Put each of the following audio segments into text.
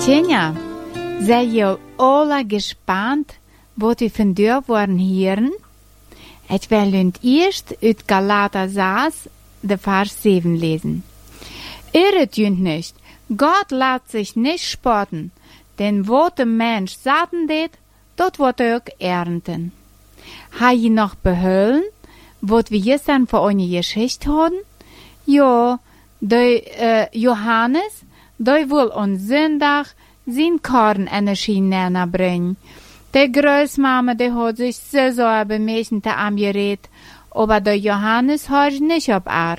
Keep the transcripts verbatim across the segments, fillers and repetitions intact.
Tjenja, sei je alle gespannt, wat we vandaag worden hieren? Ik wil u eerst uit Galater zes, de vers zeven lezen. Irret junt nicht, Gott laat sich nicht spotten, denn wat de Mensch zaten deed, dat wordt hij ook ernten. Ha je nog behullen, wat we gestern voor onze Geschichte hadden? Ja, de uh, Johannes, die wil on zondag zijn Kornenergie näher bringen. Die Großmama, die hat sich so so bemächen te angerät, aber der Johannes hat nicht ob er.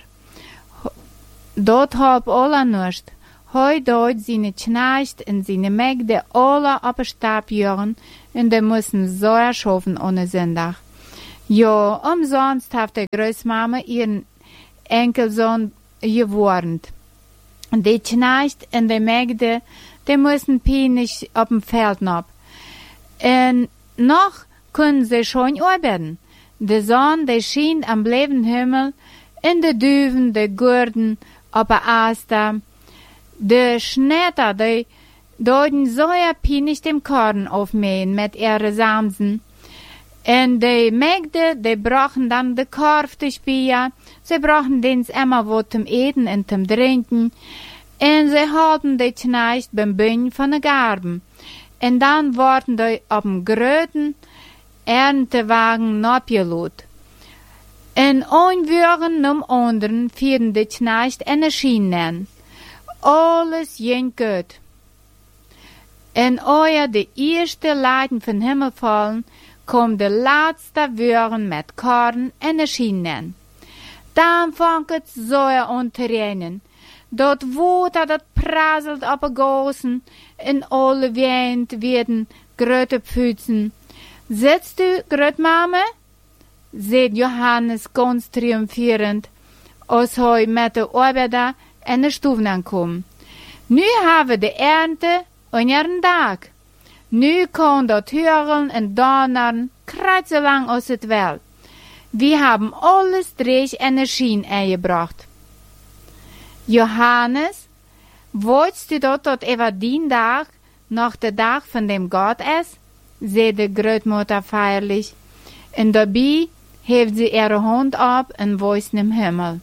Dort hab alle nicht. Heu dort seine Knecht und seine Mägde alle auf den Stab jagen und die müssen so erschaffen ohne Sonntag. Ja, umsonst hat die Großmama ihren Enkelsohn gewarnt. Und die Knecht und die Mägde, die müssen peinlich auf dem Feld noch. Und noch können sie schon arbeiten. Die Sonne, die schien am blauen Himmel, in de Düven, de Gurden, op de Aster. De Schnetter, die deuten so peinlich dem Korn aufmähen mit ihren Samsen. Und die Mägde, die brachen dann de Korf de Spier, sie brachen dens immer wat zum Eten und zum Trinken, und sie halten de Knecht beim Bünden von de Garben. Und dann wurden die auf dem gröten Erntewagen abgelot. Und ein Würgen um anderen fielen die Knecht Energie nennen. Alles ging gut. Und euer die erste Leiden von Himmel fallen, kom de laatste Würgen mit Korn Energie nennen. Dann fängt es so an zu regnen. Dort Water, dat praselt op de gossen, in alle Wind werden grote Pfützen. Sitzt du, Grötmame? Seht Johannes ganz triumphierend, als hij met de Arbeiter in de Stufen ankom. Nu haben de Ernte an ihren Tag. Nu kann dat hören und donnern, kreizelang aus het Welt. Wir haben alles dreig Energien eingebracht. Johannes, wolltest du dort dat etwa dien Tag noch der Tag von dem Gott ist? Zei de Grootmutter feierlich. Und dabei hebt sie ihre Hand ab und weist im Himmel.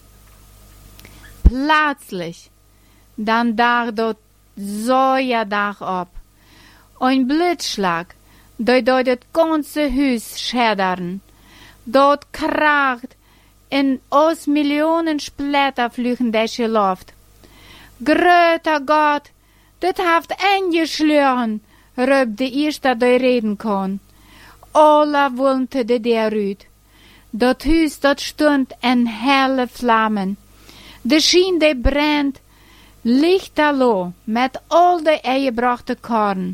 Plötzlich, dann dach dort so ja Dach ab. Ein Blitzschlag, der dort das ganze Haus schädern. Dort kracht, in aus Millionen Splitter flügen durch die Luft. Gröter Gott, das haft eingeschlüren, rüb die erste, der reden kann. Alle wohnte de der Rüd. Dat Haus, dat stund in helle Flammen. De Schien, de brennt, lichterloh, mit all de eingebrachte Korn.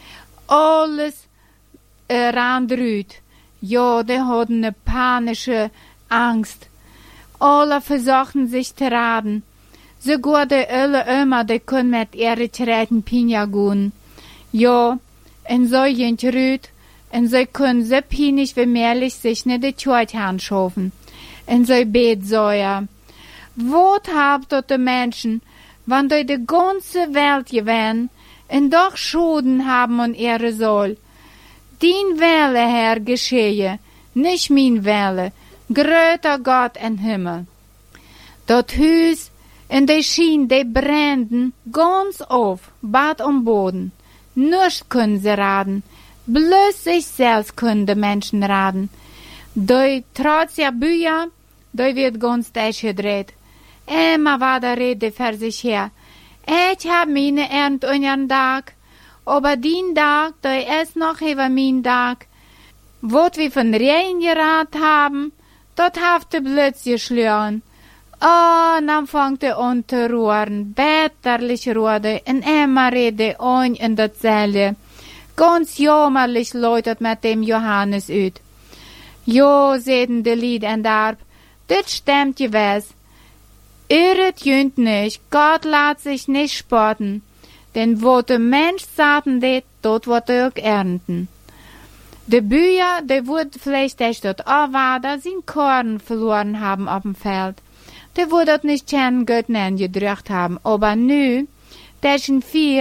Alles äh, randrüd. Ja, die hatten ne panische Angst. Alle versuchten sich zu raten. Sogar die ölle Ömer, die können mit ihren Träten Pinja gehen. Ja, und so jent rüd, und so können so pinisch wie mehrlich sich ne die Tüte anschaffen. Und so bet so ja. Wot habt dort die Menschen, wann die die ganze Welt gewähnen, und doch Schulden haben an ihre Soul. Dien Welle, Herr, geschehe, nicht mein Welle, gröter Gott im Himmel. Dort Hüs in de Schien, de brenden ganz auf, Bad und Boden. Nicht können sie raten, bloß sich selbst können die Menschen raten. Doi trotz ja Bücher, doi wird ganz durchgedreht. Immer war der Rede für sich her. Ich hab meine Ernt und ihren Tag, aber den Tag, doi ist noch über mein Tag. Wot wir von Regen gerat haben, dort haft de Blitz geschlüren. Oh, dann fängt er an zu ruhren, bitterlich ruhte, und immer rede ein in der Zelle. Ganz jammerlich läutet mit dem Johannes ut. Jo, sehten de Lied en darb, dit stimmt gewiss. Irret jünt nicht, Gott lässt sich nicht spotten, denn wo der Mensch saten det, dort wird er auch ernten. De Bücher, die würden vielleicht echt dort auch weiter sein Korn verloren haben auf dem Feld. Die würden nicht gern Götten gedrückt haben, aber nu, dessen vier,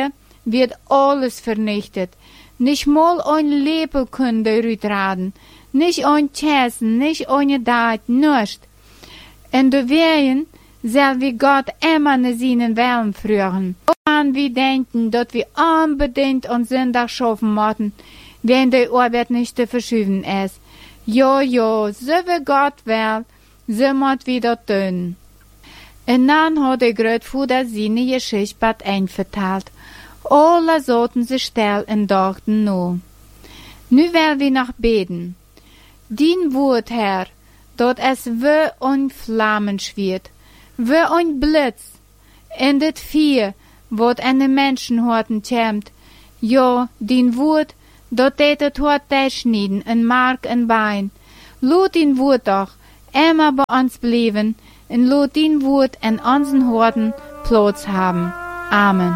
wird alles vernichtet. Nicht mal ein Leben können die raden, nicht ein Käsen, nicht eine Deit, nicht. Und du werden, soll wie Gott immer ne seinen Willen führen. An wir denken, dass wir unbedingt an Sonntag schaffen müssen, wenn die Arbeit nicht zu verschieben ist. Ja, ja, so wie Gott will, so muss wir das tun. Und dann hat der Großvater seine Geschichte einverteilt. Alle sollten sich still und dachten nur. Nu will wir noch beten. Dein Wort, Herr, dort es wie ein Flammenschwert, wie ein Blitz, in das Vier, wat an den Menschenhorten kämmt. Ja, dein Wort, dort tät het Hort durchschneiden, in Mark und Bein. Lot dein Wort doch immer bei uns bleiben, und lot dein Wort in unseren Horten Platz haben. Amen.